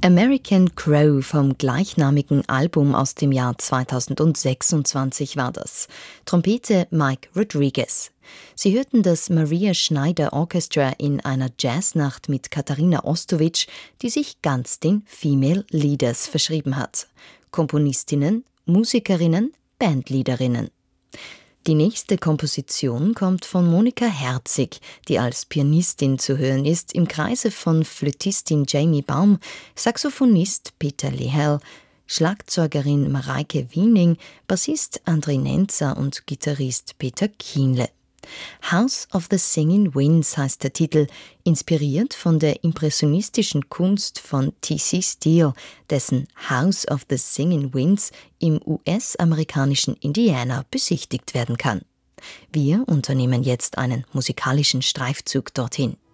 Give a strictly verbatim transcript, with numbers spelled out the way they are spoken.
American Crow vom gleichnamigen Album aus dem Jahr zweitausendsechsundzwanzig war das. Trompete Mike Rodriguez. Sie hörten das Maria Schneider Orchestra in einer Jazznacht mit Katharina Ostowitsch, die sich ganz den Female Leaders verschrieben hat. Komponistinnen, Musikerinnen, Bandleaderinnen. Die nächste Komposition kommt von Monika Herzig, die als Pianistin zu hören ist, im Kreise von Flötistin Jamie Baum, Saxophonist Peter Lehel, Schlagzeugerin Mareike Wiening, Bassist André Nenzer und Gitarrist Peter Kienle. House of the Singing Winds heißt der Titel, inspiriert von der impressionistischen Kunst von T C Steele, dessen House of the Singing Winds im U S-amerikanischen Indiana besichtigt werden kann. Wir unternehmen jetzt einen musikalischen Streifzug dorthin.